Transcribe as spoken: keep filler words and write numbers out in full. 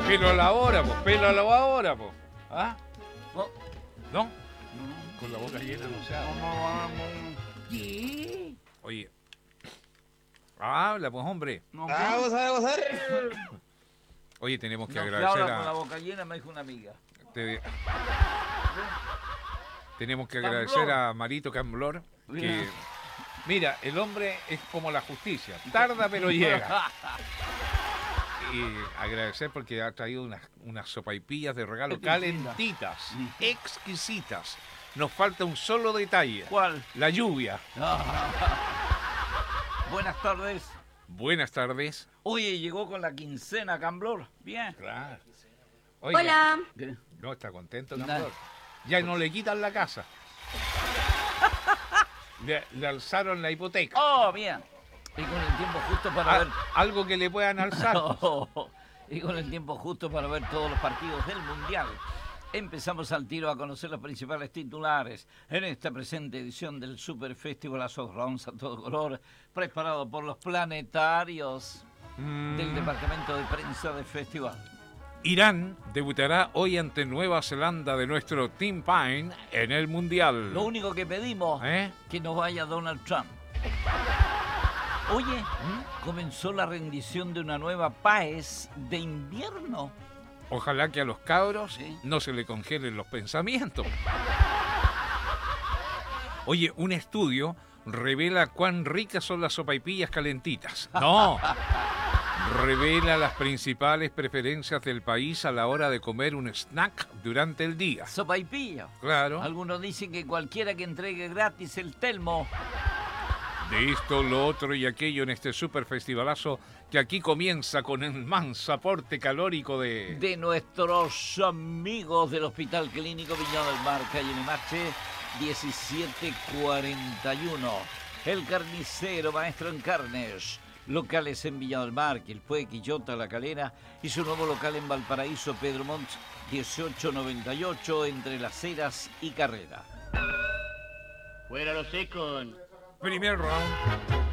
Pélalo ahora, pues, pélalo ahora, pues. ¿Ah? No. ¿No? No. Con la boca llena, no se habla. No, no, no. ¿Qué? Oye. Habla, pues, hombre. No, Ah, ¿qué? vamos a ver, vamos a ver. Oye, tenemos que No, que agradecer habla con la a... boca llena, me dijo una amiga. te- Tenemos que Camblor. agradecer a Marito Camblor, que... Mira. Mira, el hombre es como la justicia. Tarda, pero llega. Y agradecer porque ha traído unas, unas sopaipillas de regalo Exquisitas. calentitas, Sí. exquisitas. Nos falta un solo detalle. ¿Cuál? La lluvia. Buenas tardes. Buenas tardes. Oye, llegó con la quincena, Camblor. Bien. Claro. Oiga, Hola. ¿Qué? no está contento, Nada. Camblor. Ya no le quitan la casa. Le, le alzaron la hipoteca. Oh, bien. Y con el tiempo justo para A- ver... algo que le puedan alzar. Y con el tiempo justo para ver todos los partidos del Mundial. Empezamos al tiro a conocer los principales titulares en esta presente edición del Super Festival Azos Rounds a todo color, preparado por los planetarios Mm, del Departamento de Prensa del Festival. Irán debutará hoy ante Nueva Zelanda de nuestro Team Pine en el Mundial. Lo único que pedimos ¿Eh? que no vaya Donald Trump. Oye, comenzó la rendición de una nueva PAES de invierno. Ojalá que a los cabros Sí. no se le congelen los pensamientos. Oye, un estudio revela cuán ricas son las sopaipillas calentitas. No, revela las principales preferencias del país a la hora de comer un snack durante el día. Sopaipilla. Claro, Algunos dicen que cualquiera que entregue gratis el telmo. de esto, lo otro y aquello en este super festivalazo que aquí comienza con el manso aporte calórico de... De nuestros amigos del Hospital Clínico Viña del Mar, calle Limache, diecisiete cuarenta y uno. El Carnicero, maestro en carnes. Locales en Viña del Mar, Quilpué, Quillota, La Calera y su nuevo local en Valparaíso, Pedro Montt, dieciocho noventa y ocho, entre Las Heras y Carrera. Fuera los secos. Primer round.